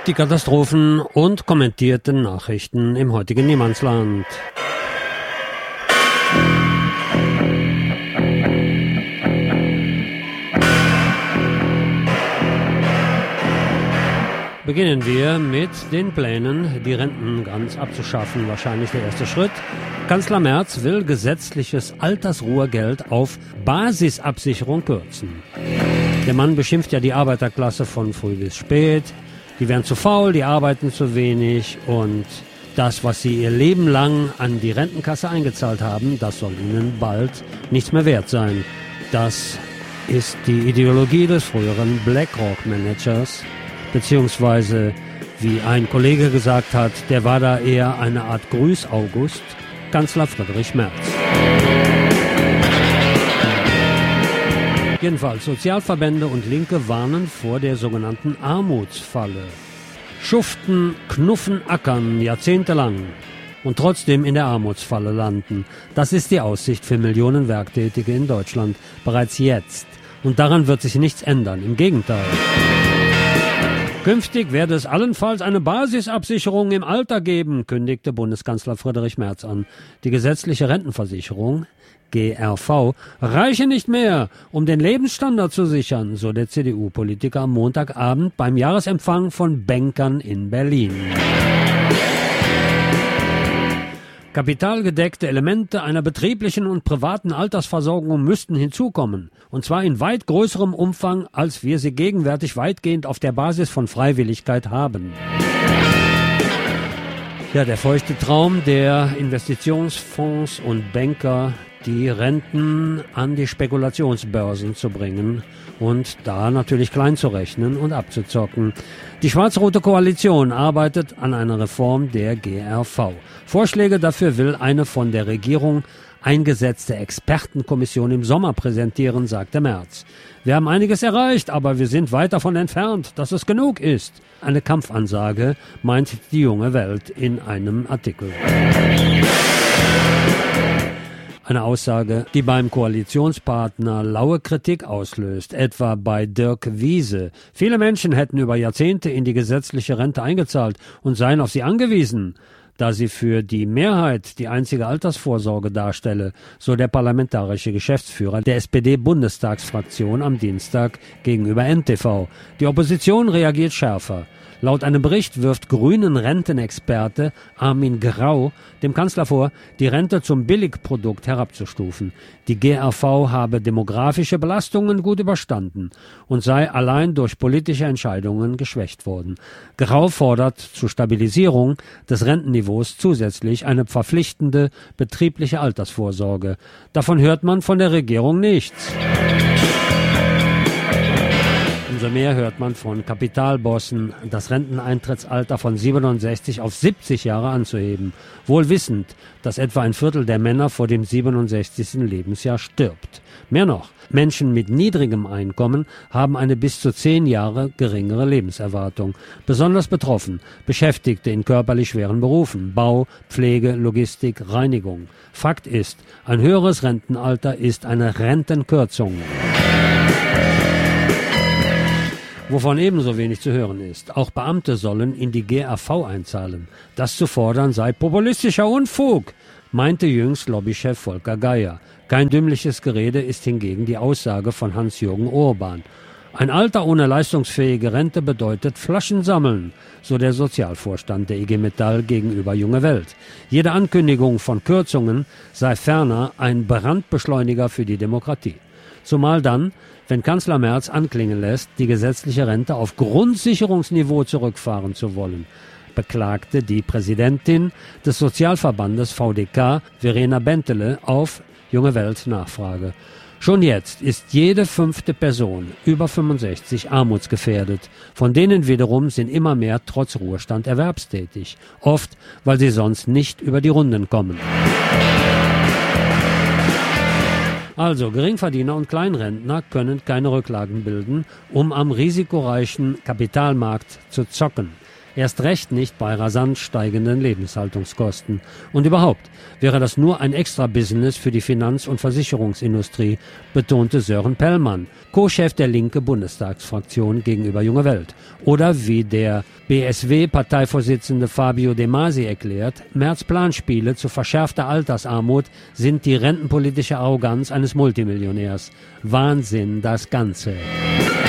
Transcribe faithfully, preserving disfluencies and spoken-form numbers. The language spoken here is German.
Die Katastrophen und kommentierten Nachrichten im heutigen Niemandsland. Beginnen wir mit den Plänen, die Renten ganz abzuschaffen. Wahrscheinlich der erste Schritt. Kanzler Merz will gesetzliches Altersruhegeld auf Basisabsicherung kürzen. Der Mann beschimpft ja die Arbeiterklasse von früh bis spät. Die wären zu faul, die arbeiten zu wenig und das, was sie ihr Leben lang an die Rentenkasse eingezahlt haben, das soll ihnen bald nichts mehr wert sein. Das ist die Ideologie des früheren BlackRock-Managers, beziehungsweise, wie ein Kollege gesagt hat, der war da eher eine Art Grüß-August, Kanzler Friedrich Merz. Jedenfalls, Sozialverbände und Linke warnen vor der sogenannten Armutsfalle. Schuften, knuffen, ackern jahrzehntelang und trotzdem in der Armutsfalle landen. Das ist die Aussicht für Millionen Werktätige in Deutschland bereits jetzt. Und daran wird sich nichts ändern, im Gegenteil. Künftig werde es allenfalls eine Basisabsicherung im Alter geben, kündigte Bundeskanzler Friedrich Merz an. Die gesetzliche Rentenversicherung G R V reiche nicht mehr, um den Lebensstandard zu sichern, so der C D U-Politiker am Montagabend beim Jahresempfang von Bankern in Berlin. Kapitalgedeckte Elemente einer betrieblichen und privaten Altersversorgung müssten hinzukommen, und zwar in weit größerem Umfang, als wir sie gegenwärtig weitgehend auf der Basis von Freiwilligkeit haben. Ja, der feuchte Traum der Investitionsfonds und Banker, die Renten an die Spekulationsbörsen zu bringen und da natürlich klein zu rechnen und abzuzocken. Die schwarz-rote Koalition arbeitet an einer Reform der G R V. Vorschläge dafür will eine von der Regierung eingesetzte Expertenkommission im Sommer präsentieren, sagte Merz. Wir haben einiges erreicht, aber wir sind weit davon entfernt, dass es genug ist. Eine Kampfansage, meint die junge Welt in einem Artikel. Eine Aussage, die beim Koalitionspartner laue Kritik auslöst, etwa bei Dirk Wiese. Viele Menschen hätten über Jahrzehnte in die gesetzliche Rente eingezahlt und seien auf sie angewiesen, da sie für die Mehrheit die einzige Altersvorsorge darstelle, so der parlamentarische Geschäftsführer der S P D-Bundestagsfraktion am Dienstag gegenüber N T V. Die Opposition reagiert schärfer. Laut einem Bericht wirft grünen Rentenexperte Armin Grau dem Kanzler vor, die Rente zum Billigprodukt herabzustufen. Die G R V habe demografische Belastungen gut überstanden und sei allein durch politische Entscheidungen geschwächt worden. Grau fordert zur Stabilisierung des Rentenniveaus zusätzlich eine verpflichtende betriebliche Altersvorsorge. Davon hört man von der Regierung nichts. Umso mehr hört man von Kapitalbossen, das Renteneintrittsalter von siebenundsechzig auf siebzig Jahre anzuheben, wohl wissend, dass etwa ein Viertel der Männer vor dem siebenundsechzigsten Lebensjahr stirbt. Mehr noch, Menschen mit niedrigem Einkommen haben eine bis zu zehn Jahre geringere Lebenserwartung. Besonders betroffen Beschäftigte in körperlich schweren Berufen, Bau, Pflege, Logistik, Reinigung. Fakt ist, ein höheres Rentenalter ist eine Rentenkürzung, wovon ebenso wenig zu hören ist. Auch Beamte sollen in die G R V einzahlen. Das zu fordern sei populistischer Unfug, meinte jüngst Lobbychef Volker Geier. Kein dümmliches Gerede ist hingegen die Aussage von Hans-Jürgen Urban. Ein Alter ohne leistungsfähige Rente bedeutet Flaschen sammeln, so der Sozialvorstand der I G Metall gegenüber Junge Welt. Jede Ankündigung von Kürzungen sei ferner ein Brandbeschleuniger für die Demokratie. Zumal dann, wenn Kanzler Merz anklingen lässt, die gesetzliche Rente auf Grundsicherungsniveau zurückfahren zu wollen, beklagte die Präsidentin des Sozialverbandes V D K, Verena Bentele, auf Junge Welt Nachfrage. Schon jetzt ist jede fünfte Person über fünfundsechzig armutsgefährdet. Von denen wiederum sind immer mehr trotz Ruhestand erwerbstätig. Oft, weil sie sonst nicht über die Runden kommen. Also, Geringverdiener und Kleinrentner können keine Rücklagen bilden, um am risikoreichen Kapitalmarkt zu zocken. Erst recht nicht bei rasant steigenden Lebenshaltungskosten. Und überhaupt wäre das nur ein Extra-Business für die Finanz- und Versicherungsindustrie, betonte Sören Pellmann, Co-Chef der linke Bundestagsfraktion gegenüber Junge Welt. Oder wie der B S W-Parteivorsitzende Fabio De Masi erklärt, Merz' Planspiele zu verschärfter Altersarmut sind die rentenpolitische Arroganz eines Multimillionärs. Wahnsinn das Ganze.